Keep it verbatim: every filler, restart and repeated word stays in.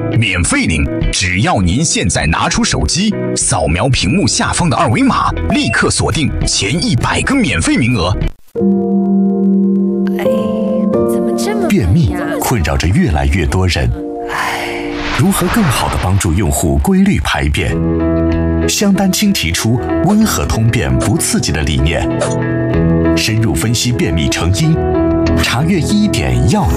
免费领，只要您现在拿出手机，扫描屏幕下方的二维码，立刻锁定前一百个免费名额。 哎，怎么这么便秘困扰着越来越多人，如何更好地帮助用户规律排便？香丹青提出温和通便不刺激的理念，深入分析便秘成因，查阅医典药